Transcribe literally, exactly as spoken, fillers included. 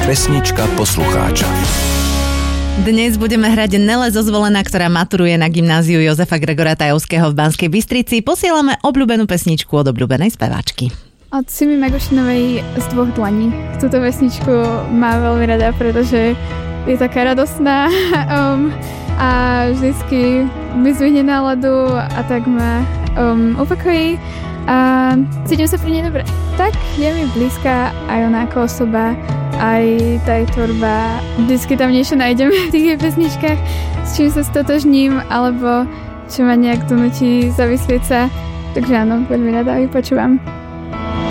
Pesnička poslucháča. Dnes budeme hrať Nele zo Zvolena, ktorá maturuje na gymnáziu Jozefa Gregora Tajovského v Banskej Bystrici. Posielame obľúbenú pesničku od obľúbenej speváčky. Od Simi Magošinovej Z dvoch dlaní. Túto pesničku má veľmi rada, pretože je taká radosná um, a vždycky mi zvihne náladu a tak ma um, upokojí a cítim sa pri nej dobre. Tak je mi blízka aj ona ako osoba, aj tá jej tvorba. Vždycky tam niečo nájdem v tých jej pesničkách, s čím sa stotožním, alebo čo ma nejak donúti zamyslieť sa. Takže áno, veľmi rada ju počúvam.